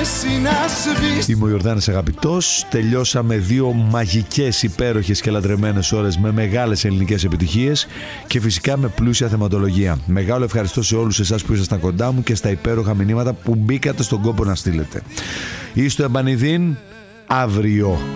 Είμαι ο Ιορδάνης Αγαπητός. Τελειώσαμε 2 μαγικές, υπέροχες και λατρεμένες ώρες με μεγάλες ελληνικές επιτυχίες και φυσικά με πλούσια θεματολογία. Μεγάλο ευχαριστώ σε όλους εσάς που ήσασταν κοντά μου και στα υπέροχα μηνύματα που μπήκατε στον κόπο να στείλετε. Είστε επανειδήν αύριο.